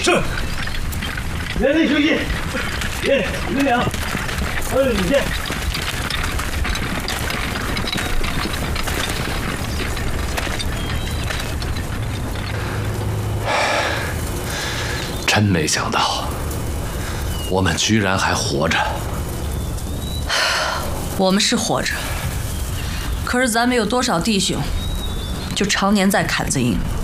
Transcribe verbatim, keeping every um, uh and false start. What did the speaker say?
是。原地休息。耶，领两，二领先。 真没想到，我们居然还活着。 我们是活着，可是咱们有多少弟兄，就常年在坎子营。